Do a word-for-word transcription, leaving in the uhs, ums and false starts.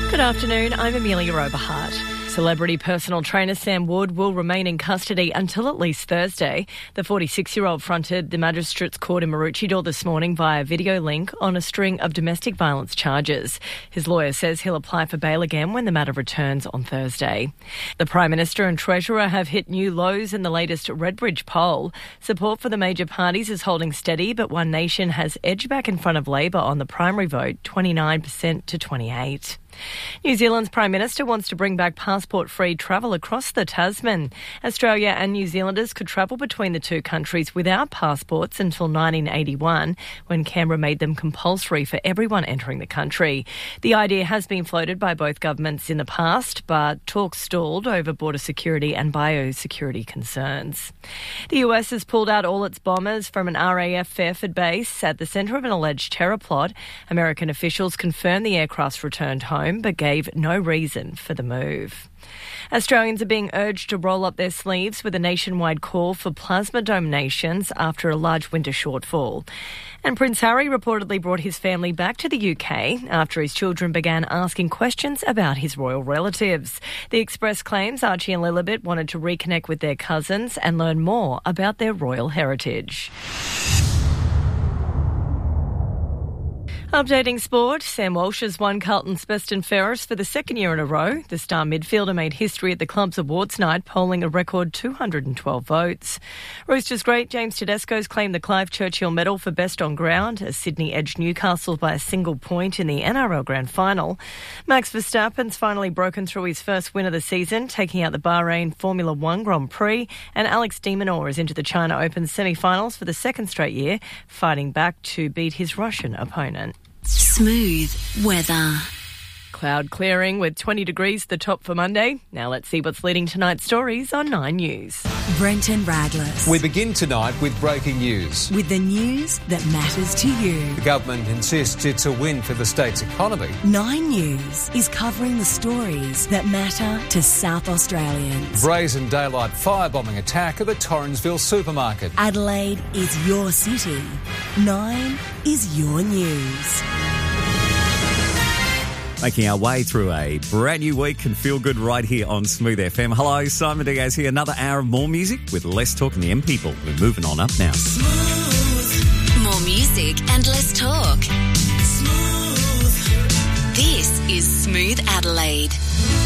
Good afternoon, I'm Amelia Oberhart. Celebrity personal trainer Sam Wood will remain in custody until at least Thursday. The forty-six-year-old fronted the Magistrates Court in Maroochydore this morning via video link on a string of domestic violence charges. His lawyer says he'll apply for bail again when the matter returns on Thursday. The Prime Minister and Treasurer have hit new lows in the latest Redbridge poll. Support for the major parties is holding steady, but One Nation has edged back in front of Labor on the primary vote, twenty-nine percent to twenty-eight percent. New Zealand's Prime Minister wants to bring back passport-free travel across the Tasman. Australia and New Zealanders could travel between the two countries without passports until nineteen eighty-one, when Canberra made them compulsory for everyone entering the country. The idea has been floated by both governments in the past, but talks stalled over border security and biosecurity concerns. The U S has pulled out all its bombers from an R A F Fairford base at the centre of an alleged terror plot. American officials confirmed the aircraft's returned home, but gave no reason for the move. Australians are being urged to roll up their sleeves with a nationwide call for plasma donations after a large winter shortfall. And Prince Harry reportedly brought his family back to the U K after his children began asking questions about his royal relatives. The Express claims Archie and Lilibet wanted to reconnect with their cousins and learn more about their royal heritage. Updating sport, Sam Walsh has won Carlton's Best and Fairest for the second year in a row. The star midfielder made history at the club's awards night, polling a record two hundred twelve votes. Roosters great James Tedesco's claimed the Clive Churchill Medal for Best on Ground, as Sydney edged Newcastle by a single point in the N R L Grand Final. Max Verstappen's finally broken through his first win of the season, taking out the Bahrain Formula One Grand Prix, and Alex de Minaur is into the China Open semi-finals for the second straight year, fighting back to beat his Russian opponent. Smooth weather. Cloud clearing with twenty degrees the top for Monday. Now let's see what's leading tonight's stories on Nine News. Brenton Raglas. We begin tonight with breaking news. With the news that matters to you. The government insists it's a win for the state's economy. Nine News is covering the stories that matter to South Australians. Brazen daylight firebombing attack at the Torrensville supermarket. Adelaide is your city. Nine is your news. Making our way through a brand new week and feel good right here on Smooth F M. Hello, Simon Diaz here. Another hour of more music with less talk and the M people. We're moving on up now. Smooth. More music and less talk. Smooth. This is Smooth Adelaide.